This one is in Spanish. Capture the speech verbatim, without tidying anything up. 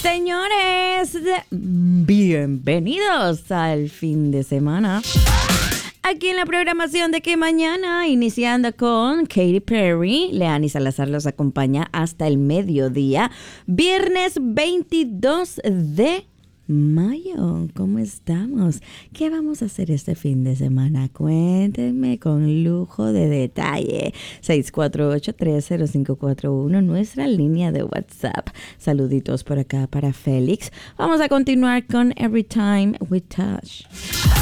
Señores, bienvenidos al fin de semana. Aquí en la programación de Que Mañana, iniciando con Katy Perry, Leani Salazar los acompaña hasta el mediodía. Viernes veintidós de mayo, ¿cómo estamos? ¿Qué vamos a hacer este fin de semana? Cuéntenme con lujo de detalle. seis cuatro ocho, tres cero cinco cuatro uno, nuestra línea de WhatsApp. Saluditos por acá para Félix. Vamos a continuar con Every Time We Touch.